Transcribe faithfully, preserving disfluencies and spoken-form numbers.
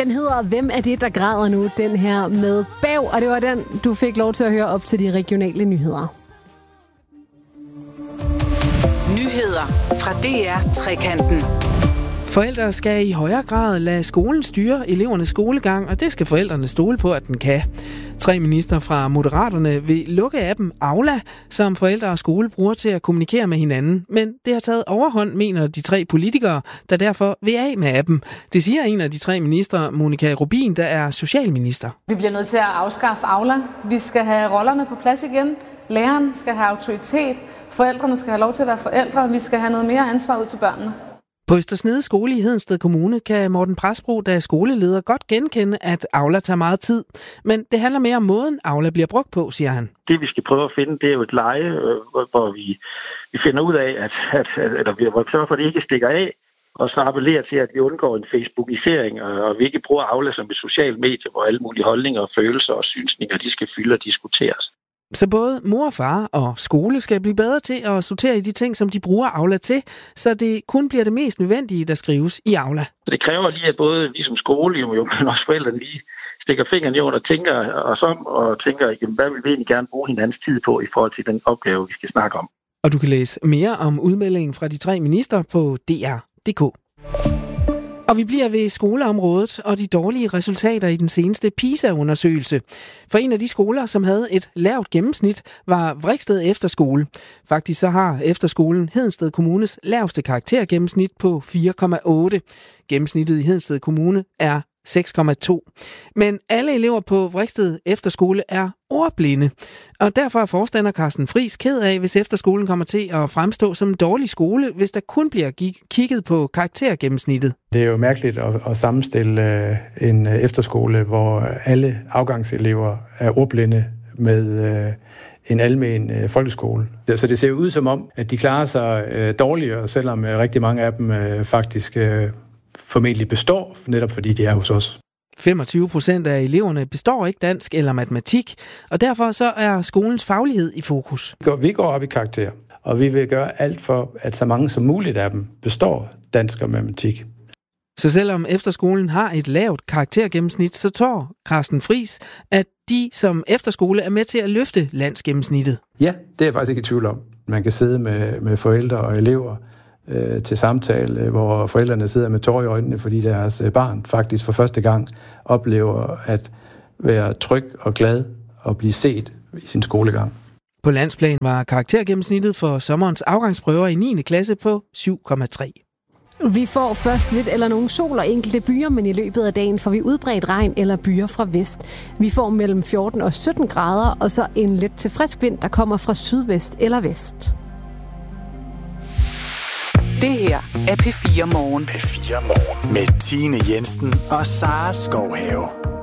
Den hedder Hvem er det, der græder nu? Den her med Bav, og det var den, du fik lov til at høre op til de regionale nyheder. Nyheder fra D R Trekanten. Forældre skal i højere grad lade skolen styre elevernes skolegang, og det skal forældrene stole på, at den kan. Tre minister fra Moderaterne vil lukke appen Aula, som forældre og skole bruger til at kommunikere med hinanden. Men det har taget overhånd, mener de tre politikere, der derfor vil af med appen. Det siger en af de tre ministre, Monika Rubin, der er socialminister. Vi bliver nødt til at afskaffe Aula. Vi skal have rollerne på plads igen. Læreren skal have autoritet. Forældrene skal have lov til at være forældre. Vi skal have noget mere ansvar ud til børnene. På Østersnede skole i Hedensted Kommune kan Morten Præstbro, der er skoleleder, godt genkende, at Aula tager meget tid. Men det handler mere om måden, Aula bliver brugt på, siger han. Det vi skal prøve at finde, det er jo et leje, hvor vi, vi finder ud af, at, at, at, at vi sørger for, at det ikke stikker af, og så appellerer til, at vi undgår en facebookisering, og vi ikke bruger Aula som et socialt medie, hvor alle mulige holdninger, følelser og synsninger, de skal fylde og diskuteres. Så både mor og far og skole skal blive bedre til at sortere i de ting, som de bruger Aula til, så det kun bliver det mest nødvendige, der skrives i Aula. Så det kræver lige, at både vi som skole, jo, men også forældrene lige stikker fingrene i jorden og tænker os om, og tænker, jamen, hvad vil vi egentlig gerne bruge hinandens tid på i forhold til den opgave, vi skal snakke om. Og du kan læse mere om udmeldingen fra de tre minister på D R punktum d k. Og vi bliver ved skoleområdet og de dårlige resultater i den seneste PISA-undersøgelse. For en af de skoler, som havde et lavt gennemsnit, var Vriksted Efterskole. Faktisk så har efterskolen Hedensted Kommunes laveste karaktergennemsnit på fire komma otte. Gennemsnittet i Hedensted Kommune er seks komma to. Men alle elever på Vriksted Efterskole er ordblinde. Og derfor er forstander Carsten Friis ked af, hvis efterskolen kommer til at fremstå som en dårlig skole, hvis der kun bliver kigget på karaktergennemsnittet. Det er jo mærkeligt at, at sammenstille en efterskole, hvor alle afgangselever er ordblinde med en almen folkeskole. Så det ser ud som om, at de klarer sig dårligere, selvom rigtig mange af dem faktisk formentlig består, netop fordi de er hos os. femogtyve procent af eleverne består ikke dansk eller matematik, og derfor så er skolens faglighed i fokus. Vi går op i karakter, og vi vil gøre alt for, at så mange som muligt af dem består dansk og matematik. Så selvom efterskolen har et lavt karaktergennemsnit, så tror Carsten Friis, at de som efterskole er med til at løfte landsgennemsnittet. Ja, det er jeg faktisk ikke i tvivl om. Man kan sidde med, med forældre og elever øh, til samtale, hvor forældrene sidder med tårer i øjnene, fordi deres barn faktisk for første gang oplever at være tryg og glad og blive set i sin skolegang. På landsplan var karaktergennemsnittet for sommerens afgangsprøver i niende klasse på syv komma tre. Vi får først lidt eller nogen sol og enkelte byer, men i løbet af dagen får vi udbredt regn eller byer fra vest. Vi får mellem fjorten og sytten grader, og så en let til frisk vind, der kommer fra sydvest eller vest. Det her er P fire Morgen. P fire Morgen med Tine Jensen og Sara Skovhave.